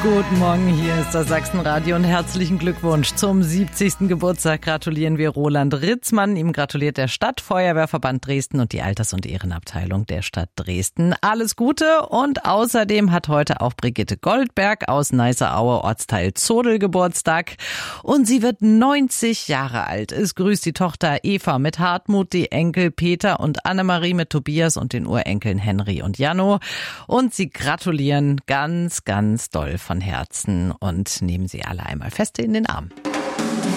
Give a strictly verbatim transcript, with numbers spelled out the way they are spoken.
Guten Morgen, hier ist das Sachsenradio und herzlichen Glückwunsch zum siebzigsten Geburtstag. Gratulieren wir Roland Ritzmann. Ihm gratuliert der Stadtfeuerwehrverband Dresden und die Alters- und Ehrenabteilung der Stadt Dresden. Alles Gute und außerdem hat heute auch Brigitte Goldberg aus Neisseraue, Ortsteil Zodel, Geburtstag. Und sie wird neunzig Jahre alt. Es grüßt die Tochter Eva mit Hartmut, die Enkel Peter und Annemarie mit Tobias und den Urenkeln Henry und Janno. Und sie gratulieren ganz, ganz doll von Herzen und nehmen sie alle einmal fest in den Arm.